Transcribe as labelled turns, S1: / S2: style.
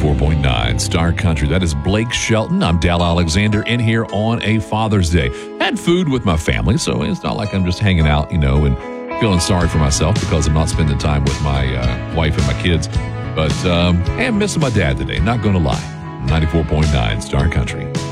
S1: 94.9 Star Country. That is Blake Shelton. I'm Dal Alexander in here on a Father's Day. Had food with my family, so it's not like I'm just hanging out, and feeling sorry for myself because I'm not spending time with my wife and my kids. But hey, I'm missing my dad today, not going to lie. 94.9 Star Country.